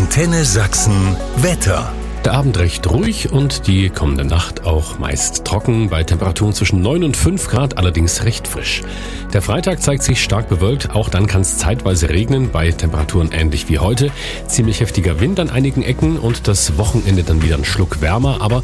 Antenne Sachsen Wetter. Der Abend recht ruhig und die kommende Nacht auch meist trocken, bei Temperaturen zwischen 9 und 5 Grad, allerdings recht frisch. Der Freitag zeigt sich stark bewölkt, auch dann kann es zeitweise regnen, bei Temperaturen ähnlich wie heute. Ziemlich heftiger Wind an einigen Ecken und das Wochenende dann wieder ein Schluck wärmer, aber